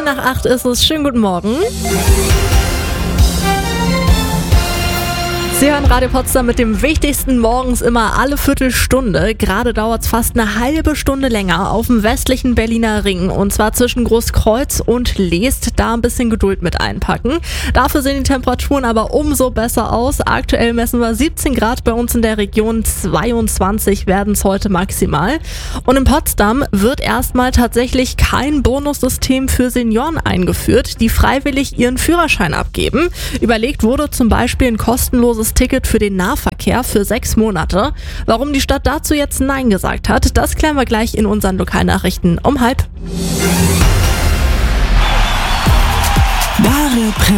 7:45 ist es. Schönen guten Morgen. Sie hören Radio Potsdam mit dem Wichtigsten morgens immer alle Viertelstunde. Gerade dauert es fast eine halbe Stunde länger auf dem westlichen Berliner Ring. Und zwar zwischen Großkreuz und Leest. Da ein bisschen Geduld mit einpacken. Dafür sehen die Temperaturen aber umso besser aus. Aktuell messen wir 17 Grad bei uns in der Region. 22 werden es heute maximal. Und in Potsdam wird erstmal tatsächlich kein Bonussystem für Senioren eingeführt, die freiwillig ihren Führerschein abgeben. Überlegt wurde zum Beispiel ein kostenloses Ticket für den Nahverkehr für 6 Monate. Warum die Stadt dazu jetzt Nein gesagt hat, das klären wir gleich in unseren Lokalnachrichten um 12:30. Wahre